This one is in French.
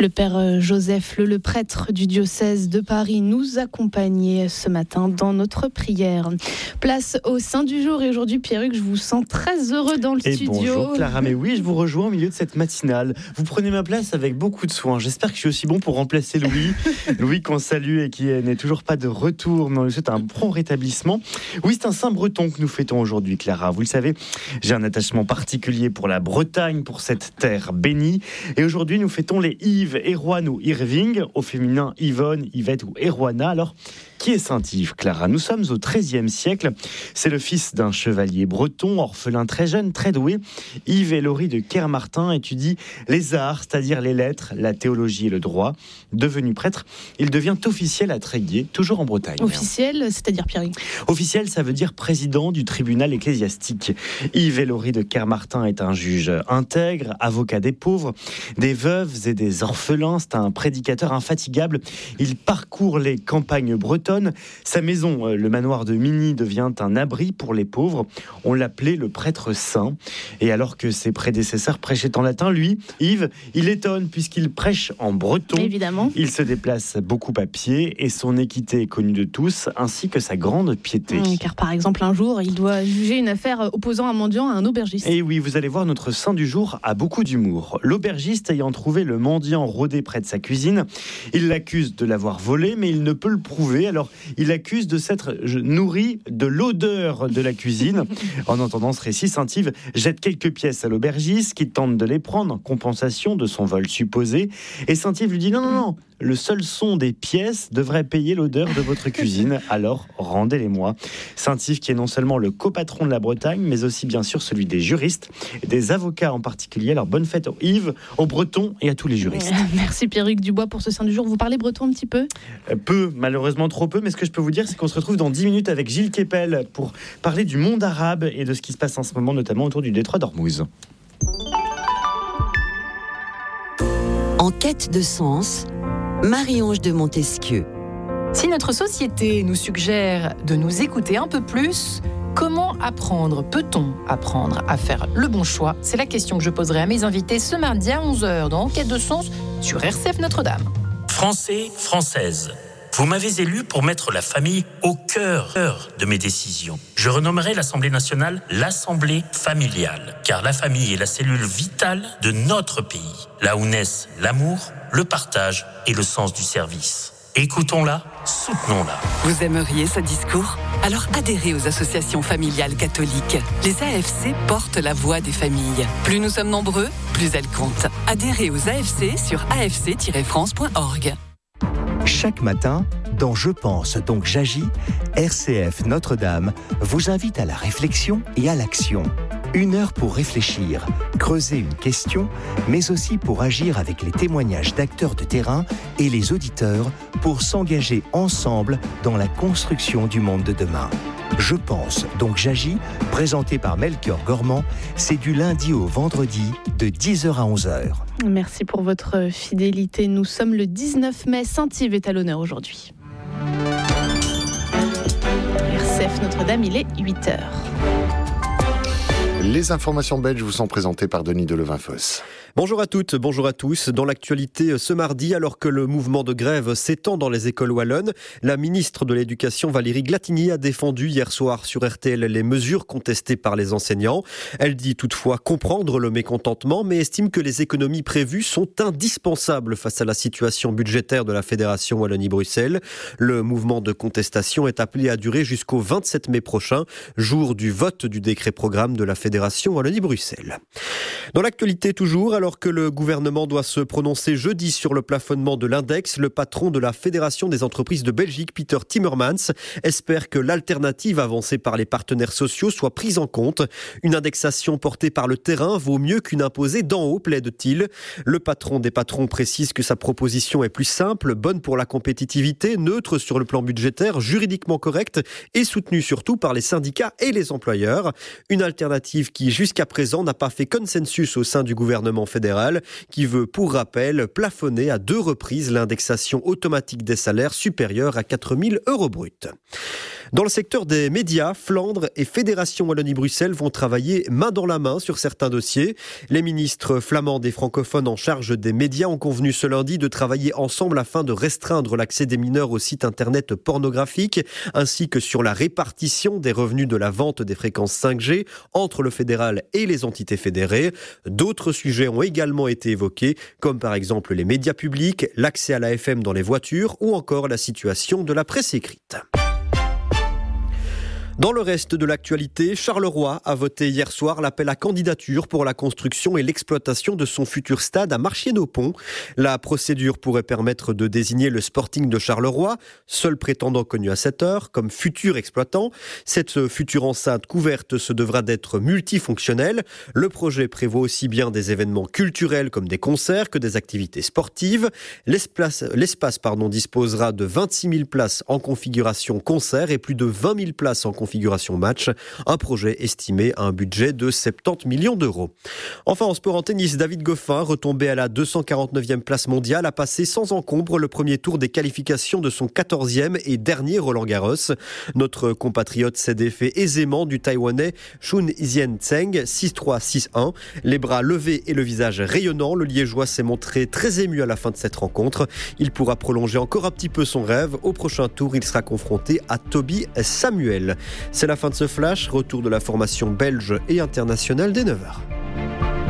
Le père Joseph Le prêtre du diocèse de Paris, nous accompagnait ce matin dans notre prière. Place au Saint du jour et aujourd'hui, Pierruc, je vous sens très heureux dans le studio. Bonjour Clara, mais oui, je vous rejoins au milieu de cette matinale. Vous prenez ma place avec beaucoup de soin. J'espère que je suis aussi bon pour remplacer Louis. Louis qu'on salue et qui n'est toujours pas de retour, mais on lui souhaite un prompt rétablissement. Oui, c'est un saint breton que nous fêtons aujourd'hui, Clara. Vous le savez, j'ai un attachement particulier pour la Bretagne, pour cette terre bénie. Et aujourd'hui, nous fêtons les Yves, Erwan ou Irving, au féminin Yvonne, Yvette ou Erwana. Alors, qui est saint Yves, Clara? Nous sommes au XIIIe siècle. C'est le fils d'un chevalier breton, orphelin très jeune, très doué. Yves et Laurie de Kermartin étudient les arts, c'est-à-dire les lettres, la théologie et le droit. Devenu prêtre, il devient officiel à Tréguier, toujours en Bretagne. Officiel, c'est-à-dire Pierruc? Officiel, ça veut dire président du tribunal ecclésiastique. Yves et Laurie de Kermartin est un juge intègre, avocat des pauvres, des veuves et des orphelins. C'est un prédicateur infatigable. Il parcourt les campagnes bretonnes. Sa maison, le manoir de Migny, devient un abri pour les pauvres. On l'appelait le prêtre saint. Et alors que ses prédécesseurs prêchaient en latin, lui, Yves, il étonne puisqu'il prêche en breton. Évidemment. Il se déplace beaucoup à pied et son équité est connue de tous, ainsi que sa grande piété. Car par exemple, un jour, il doit juger une affaire opposant un mendiant à un aubergiste. Et oui, vous allez voir, notre saint du jour a beaucoup d'humour. L'aubergiste ayant trouvé le mendiant rôdé près de sa cuisine, il l'accuse de l'avoir volé, mais il ne peut le prouver. Alors, il accuse de s'être nourri de l'odeur de la cuisine. En entendant ce récit, saint Yves jette quelques pièces à l'aubergiste qui tente de les prendre en compensation de son vol supposé. Et saint Yves lui dit non, le seul son des pièces devrait payer l'odeur de votre cuisine, alors rendez-les-moi. Saint Yves qui est non seulement le copatron de la Bretagne, mais aussi bien sûr celui des juristes, et des avocats en particulier. Alors bonne fête aux Yves, aux Bretons et à tous les juristes. Merci Pierruc Dubois pour ce saint du jour. Vous parlez breton un petit peu? Peu, malheureusement trop peu, mais ce que je peux vous dire, c'est qu'on se retrouve dans 10 minutes avec Gilles Kepel pour parler du monde arabe et de ce qui se passe en ce moment, notamment autour du détroit d'Ormuz. En quête de sens, Marie-Ange de Montesquieu. Si notre société nous suggère de nous écouter un peu plus, comment apprendre? Peut-on apprendre à faire le bon choix? C'est la question que je poserai à mes invités ce mardi à 11h dans Enquête de sens sur RCF Notre-Dame. Français, Françaises, vous m'avez élu pour mettre la famille au cœur de mes décisions. Je renommerai l'Assemblée nationale l'Assemblée familiale, car la famille est la cellule vitale de notre pays, là où naissent l'amour, le partage et le sens du service. Écoutons-la, soutenons-la. Vous aimeriez ce discours? Alors adhérez aux associations familiales catholiques. Les AFC portent la voix des familles. Plus nous sommes nombreux, plus elles comptent. Adhérez aux AFC sur afc-france.org. Chaque matin, dans Je pense donc j'agis, RCF Notre-Dame vous invite à la réflexion et à l'action. 1 heure pour réfléchir, creuser une question, mais aussi pour agir avec les témoignages d'acteurs de terrain et les auditeurs pour s'engager ensemble dans la construction du monde de demain. Je pense donc j'agis, présenté par Melchior Gormand, c'est du lundi au vendredi de 10h à 11h. Merci pour votre fidélité. Nous sommes le 19 mai. Saint-Yves est à l'honneur aujourd'hui. RCF Notre-Dame, il est 8h. Les informations belges vous sont présentées par Denis Delevinfosse. Bonjour à toutes, bonjour à tous. Dans l'actualité ce mardi, alors que le mouvement de grève s'étend dans les écoles wallonnes, la ministre de l'Éducation Valérie Glatigny a défendu hier soir sur RTL les mesures contestées par les enseignants. Elle dit toutefois comprendre le mécontentement, mais estime que les économies prévues sont indispensables face à la situation budgétaire de la Fédération Wallonie-Bruxelles. Le mouvement de contestation est appelé à durer jusqu'au 27 mai prochain, jour du vote du décret programme de la Fédération Wallonie-Bruxelles. Dans l'actualité toujours, alors que le gouvernement doit se prononcer jeudi sur le plafonnement de l'index, le patron de la Fédération des entreprises de Belgique, Peter Timmermans, espère que l'alternative avancée par les partenaires sociaux soit prise en compte. Une indexation portée par le terrain vaut mieux qu'une imposée d'en haut, plaide-t-il. Le patron des patrons précise que sa proposition est plus simple, bonne pour la compétitivité, neutre sur le plan budgétaire, juridiquement correcte et soutenue surtout par les syndicats et les employeurs. Une alternative qui, jusqu'à présent, n'a pas fait consensus au sein du gouvernement fédérale qui veut, pour rappel, plafonner à 2 reprises l'indexation automatique des salaires supérieure à 4 000 € bruts. Dans le secteur des médias, Flandre et Fédération Wallonie-Bruxelles vont travailler main dans la main sur certains dossiers. Les ministres flamands et francophones en charge des médias ont convenu ce lundi de travailler ensemble afin de restreindre l'accès des mineurs aux sites internet pornographiques, ainsi que sur la répartition des revenus de la vente des fréquences 5G entre le fédéral et les entités fédérées. D'autres sujets ont également été évoqués, comme par exemple les médias publics, l'accès à la FM dans les voitures ou encore la situation de la presse écrite. Dans le reste de l'actualité, Charleroi a voté hier soir l'appel à candidature pour la construction et l'exploitation de son futur stade à Marchienne-au-Pont. La procédure pourrait permettre de désigner le Sporting de Charleroi, seul prétendant connu à cette heure, comme futur exploitant. Cette future enceinte couverte se devra d'être multifonctionnelle. Le projet prévoit aussi bien des événements culturels comme des concerts que des activités sportives. L'espace disposera de 26 000 places en configuration concert et plus de 20 000 places en configuration match, un projet estimé à un budget de 70 millions d'euros. Enfin, en sport en tennis, David Goffin, retombé à la 249e place mondiale, a passé sans encombre le premier tour des qualifications de son 14e et dernier Roland-Garros. Notre compatriote s'est défait aisément du Taïwanais Chun Hsien-Tseng, 6-3, 6-1. Les bras levés et le visage rayonnant, le Liégeois s'est montré très ému à la fin de cette rencontre. Il pourra prolonger encore un petit peu son rêve. Au prochain tour, il sera confronté à Toby Samuel. C'est la fin de ce flash, retour de la formation belge et internationale dès 9h.